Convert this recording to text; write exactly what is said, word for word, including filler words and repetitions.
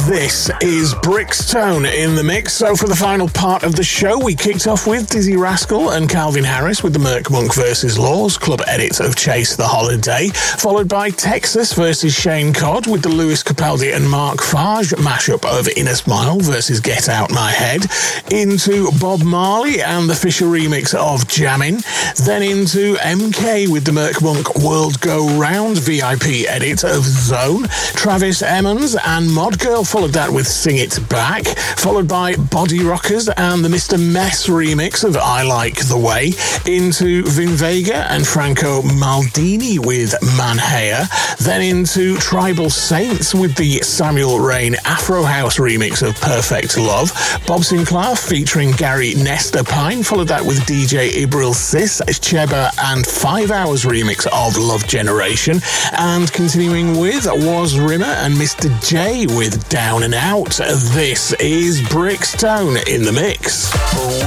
This is Brixtone in the mix. So for the final part of the show, we kicked off with Dizzy Rascal and Calvin Harris with the Merc Monk versus Laws club edit of Chase the Holiday, followed by Texas versus Shane Codd with the Lewis Capaldi and Mark Farge mashup of Inner Smile versus Get Out My Head, into Bob Marley and the Fisher remix of Jammin', then into M K with the Merc Monk World Go Round V I P edit of Zone, Travis Emmons and Mod Girl followed that with Sing It Back, followed by Body Rockers and the Mister Mess remix of I Like the Way, into Vin Vega and Franco Maldini with Manhea, then into Tribal Saints with the Samuel Rain Afro House remix of Perfect Love, Bob Sinclair featuring Gary Nestor Pine, followed that with D J Ibril Sis, Cheba and Five Hours remix of Love Generation, and continuing with Was Rimmer and Mister J with Down and Out. This is Brixtone in the mix.